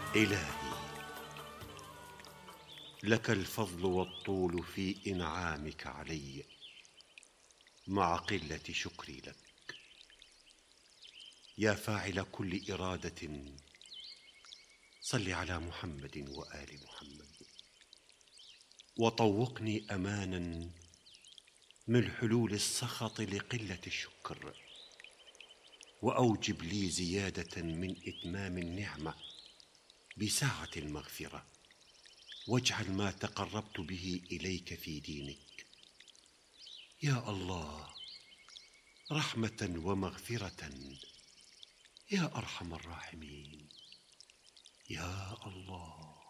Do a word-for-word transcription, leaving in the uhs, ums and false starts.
إلهي، لك الفضل والطول في إنعامك علي مع قلة شكري لك. يا فاعل كل إرادة، صل على محمد وآل محمد، وطوقني أمانا من حلول السخط لقلة الشكر، وأوجب لي زيادة من إتمام النعمة بساعة المغفرة، واجعل ما تقربت به إليك في دينك يا الله رحمة ومغفرة يا أرحم الراحمين يا الله.